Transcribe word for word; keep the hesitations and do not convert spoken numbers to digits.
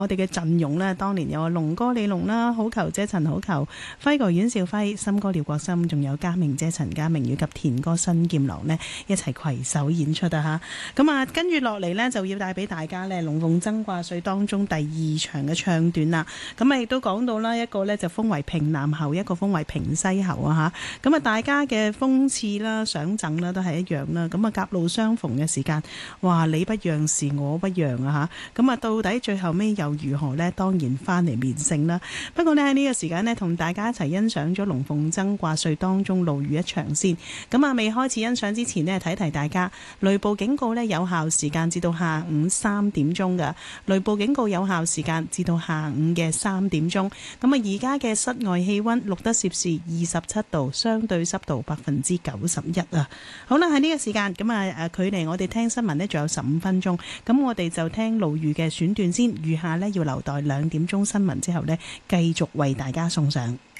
我哋嘅陣容呢，當年有龍哥李龍啦、好球姐陳好球、輝哥阮兆輝、森哥廖國森，仲有嘉明姐陳嘉明以及田哥新劍郎呢，一齊攜手演出啊！嚇咁啊，跟住落嚟呢，就要帶俾大家呢龍鳳爭掛帥當中第二場嘅唱段啦。咁啊，亦都講到啦，一個呢就封為平南侯，一個封為平西侯啊！嚇咁啊，大家嘅封賜啦、賞贈啦都係一樣啦。咁啊，夾路相逢嘅時間，哇！你不讓時我不讓啊！嚇咁啊，到底最後尾又如何呢？當然翻嚟連勝啦。不過呢，喺呢個時間呢，同大家一齊欣賞咗龍鳳爭掛帥當中路遇一場先。咁啊，未開始欣賞之前呢，提提大家雷暴警告呢，有效時間至到下午三點鐘㗎。雷暴警告有效時間至到下午嘅三點鐘。咁啊，而家嘅室外氣溫錄得攝氏二十七度，相對濕度百分之九十一啊。好啦，喺呢個時間咁啊，誒，距離我哋聽新聞呢，仲有十五分鐘。咁我哋就聽路遇嘅選段先，餘下呢，要留待兩點鐘新聞之後呢，繼續為大家送上。